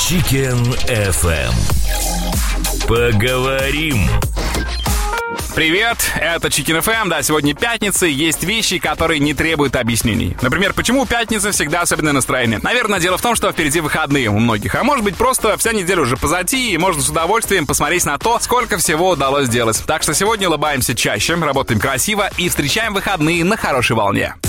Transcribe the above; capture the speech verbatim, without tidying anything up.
Chicken эф эм. Поговорим. Привет, это Chicken эф эм. Да, сегодня пятница, и есть вещи, которые не требуют объяснений. Например, почему пятница всегда особенное настроение? Наверное, дело в том, что впереди выходные у многих. А может быть, просто вся неделя уже позади, и можно с удовольствием посмотреть на то, сколько всего удалось сделать. Так что сегодня улыбаемся чаще, работаем красиво и встречаем выходные на хорошей волне.